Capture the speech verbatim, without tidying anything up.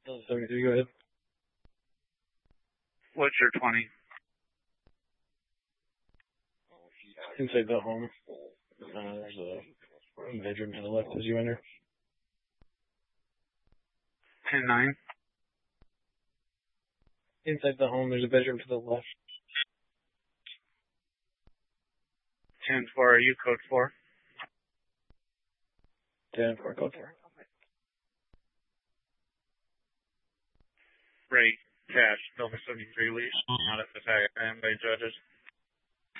seventy-three, go ahead. What's your twenty? Inside the home. Uh, there's a bedroom to the left as you enter. ten nine. Inside the home, there's a bedroom to the left. ten four, are you code four? ten four, code four. Ray, cash, Delta seventy-three lease, not at the tag, I am by judges.